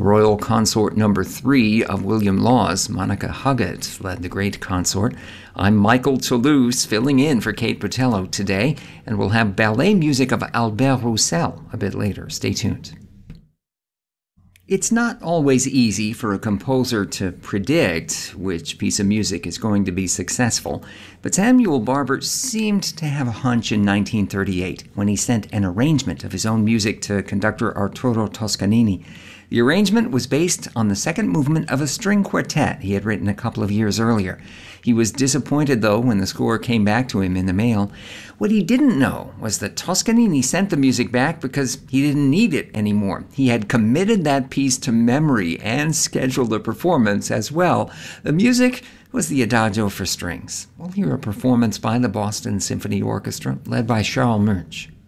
Royal Consort Number 3 of William Laws, Monica Huggett, led the great consort. I'm Michael Toulouse, filling in for Kate Botello today, and we'll have ballet music of Albert Roussel a bit later. Stay tuned. It's not always easy for a composer to predict which piece of music is going to be successful, but Samuel Barber seemed to have a hunch in 1938 when he sent an arrangement of his own music to conductor Arturo Toscanini. The arrangement was based on the second movement of a string quartet he had written a couple of years earlier. He was disappointed, though, when the score came back to him in the mail. What he didn't know was that Toscanini sent the music back because he didn't need it anymore. He had committed that piece to memory and scheduled a performance as well. The music was the Adagio for strings. We'll hear a performance by the Boston Symphony Orchestra, led by Charles Munch.